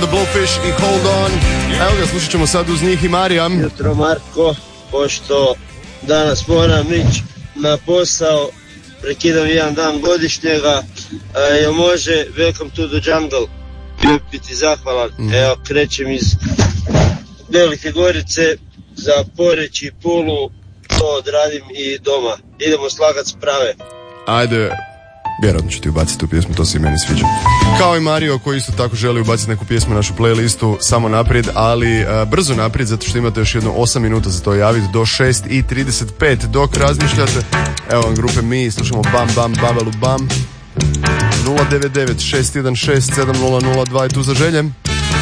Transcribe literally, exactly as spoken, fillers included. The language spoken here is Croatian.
Blowfish i Hold On. Evo ga, slušat ćemo sad uz njih i Marija. Jutro Marko, pošto danas moram ići na posao, prekidam jedan dan godišnjega, jel može Welcome to the Jungle, biti zahvalan. Mm. Evo, krećem iz Velike Gorice za Poreč i Pulu, to odradim i doma. Idemo slagat sprave. Ajde, vjerojatno ću ti ubaciti tu pjesmu, to se i meni sviđa. Kao i Mario koji isto tako želi ubaciti neku pjesmu u našu playlistu, samo naprijed, ali uh, brzo naprijed, zato što imate još jedno osam minuta za to javiti do šest i trideset pet dok razmišljate. Evo vam grupe Mi, slušamo Bam Bam Babalu Bam. Nula devet devet šest jedan šest sedam nula nula dva je tu za željem.